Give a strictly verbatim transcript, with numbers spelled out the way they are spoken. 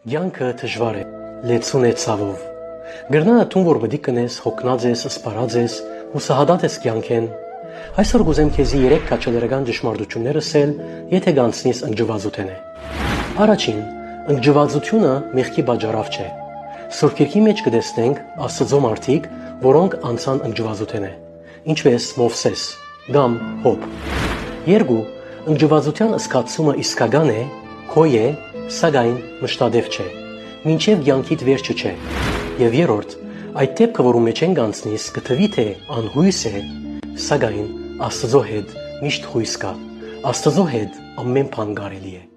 Կյանքը դժվար է, լեցուն է ցավով։ Գրնանը տուն որ պետք կնես, հոգնած ես, սպարած ես, հուսահատած ես կյանքեն։ Այսօր գուզեմ քեզի երեք քաչալերական ճշմարտություններ ասել, եթե գանցնես ընկճվածութենը։ Առաջին, ընկճվածությունը մեղքի բաժարավ չէ։ Սուրբ Գիրքի մեջ կտեսնենք Աստծո մարդիկ, որոնք անցան ընկճվածութենը, ինչպես Մովսես կամ Հոբ։ Երկու, ընկճվածության սկացումը իսկական է, քոյ է, սակայն մշտադեպ չէ, մինչև կյանքիդ վերջը չէ։ Եվ երրորդ, այդ դեպքը, որում մեջ են գանցնես, կթվի թե անհույս է, սակայն Աստծո հետ միշտ հույս կա։ Աստծո հետ ամեն բան կարելի է։